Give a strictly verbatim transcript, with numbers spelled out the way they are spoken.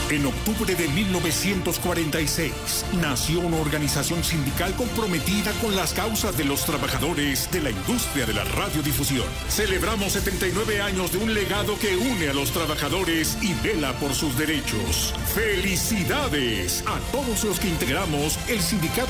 En octubre de mil novecientos cuarenta y seis, nació una organización sindical comprometida con las causas de los trabajadores de la industria de la radiodifusión. Celebramos setenta y nueve años de un legado que une a los trabajadores y vela por sus derechos. ¡Felicidades a todos los que integramos el Sindicato